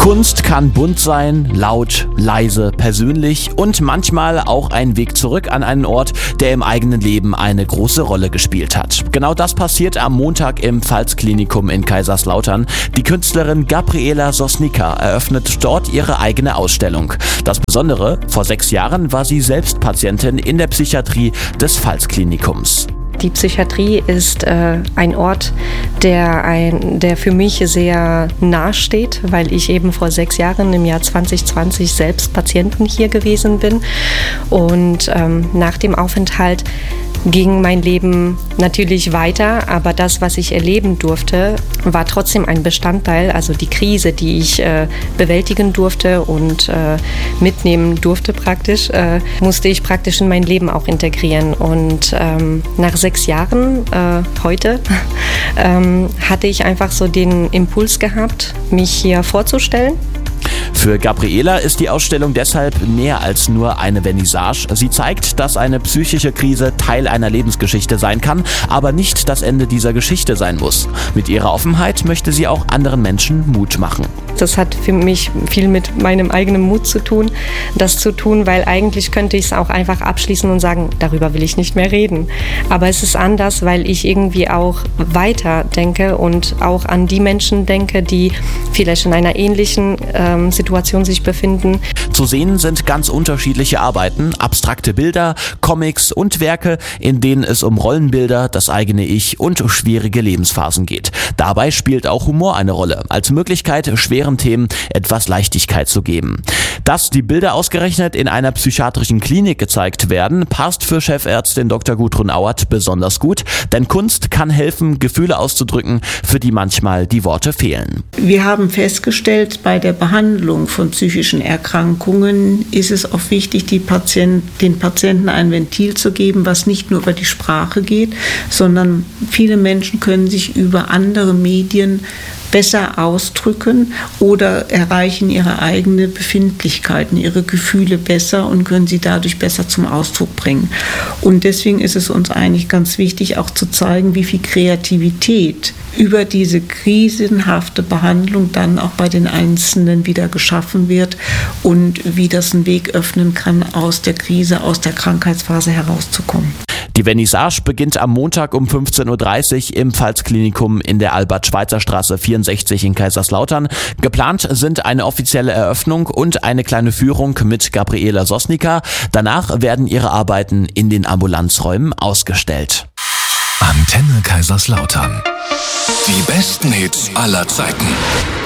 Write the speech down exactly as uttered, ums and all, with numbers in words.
Kunst kann bunt sein, laut, leise, persönlich und manchmal auch ein Weg zurück an einen Ort, der im eigenen Leben eine große Rolle gespielt hat. Genau das passiert am Montag im Pfalzklinikum in Kaiserslautern. Die Künstlerin Gabriela Sosnica eröffnet dort ihre eigene Ausstellung. Das Besondere, vor sechs Jahren war sie selbst Patientin in der Psychiatrie des Pfalzklinikums. Die Psychiatrie ist äh, ein Ort, der, ein, der für mich sehr nah steht, weil ich eben vor sechs Jahren im Jahr zwanzig zwanzig selbst Patientin hier gewesen bin. Und ähm, nach dem Aufenthalt ging mein Leben natürlich weiter, aber das, was ich erleben durfte, war trotzdem ein Bestandteil, also die Krise, die ich äh, bewältigen durfte und äh, mitnehmen durfte praktisch, äh, musste ich praktisch in mein Leben auch integrieren. Und ähm, nach sechs Jahren, äh, heute, ähm, hatte ich einfach so den Impuls gehabt, mich hier vorzustellen. Für Gabriela ist die Ausstellung deshalb mehr als nur eine Vernissage. Sie zeigt, dass eine psychische Krise Teil einer Lebensgeschichte sein kann, aber nicht das Ende dieser Geschichte sein muss. Mit ihrer Offenheit möchte sie auch anderen Menschen Mut machen. Das hat für mich viel mit meinem eigenen Mut zu tun, das zu tun, weil eigentlich könnte ich es auch einfach abschließen und sagen, darüber will ich nicht mehr reden. Aber es ist anders, weil ich irgendwie auch weiter denke und auch an die Menschen denke, die vielleicht in einer ähnlichen ähm, Situation sich befinden. Zu sehen sind ganz unterschiedliche Arbeiten, abstrakte Bilder, Comics und Werke, in denen es um Rollenbilder, das eigene Ich und schwierige Lebensphasen geht. Dabei spielt auch Humor eine Rolle, als Möglichkeit, schweren Themen etwas Leichtigkeit zu geben. Dass die Bilder ausgerechnet in einer psychiatrischen Klinik gezeigt werden, passt für Chefärztin Doktor Gudrun Auert besonders gut, denn Kunst kann helfen, Gefühle auszudrücken, für die manchmal die Worte fehlen. Wir haben festgestellt, bei der Behandlung von psychischen Erkrankungen ist es auch wichtig, die Patient, den Patienten ein Ventil zu geben, was nicht nur über die Sprache geht, sondern viele Menschen können sich über andere Medien besser ausdrücken oder erreichen ihre eigenen Befindlichkeiten, ihre Gefühle besser und können sie dadurch besser zum Ausdruck bringen. Und deswegen ist es uns eigentlich ganz wichtig, auch zu zeigen, wie viel Kreativität über diese krisenhafte Behandlung dann auch bei den Einzelnen wieder geschaffen wird und wie das einen Weg öffnen kann, aus der Krise, aus der Krankheitsphase herauszukommen. Die Vernissage beginnt am Montag um fünfzehn Uhr dreißig im Pfalzklinikum in der Albert-Schweitzer-Straße vierundsechzig in Kaiserslautern. Geplant sind eine offizielle Eröffnung und eine kleine Führung mit Gabriela Sosnica. Danach werden ihre Arbeiten in den Ambulanzräumen ausgestellt. Antenne Kaiserslautern. Die besten Hits aller Zeiten.